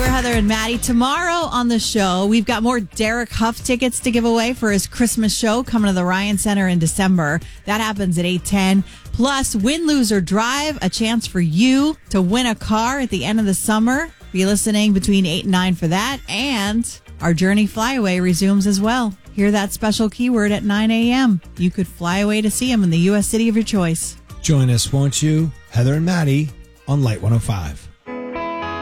Heather and Maddie. Tomorrow on the show, we've got more Derek Huff tickets to give away for his Christmas show coming to the Ryan Center in December. That happens at 8:10. Plus, Win, Lose, or Drive, a chance for you to win a car at the end of the summer. Be listening between 8 and 9 for that. And our Journey Flyaway resumes as well. Hear that special keyword at 9 a.m. You could fly away to see him in the U.S. city of your choice. Join us, won't you? Heather and Maddie on Light 105.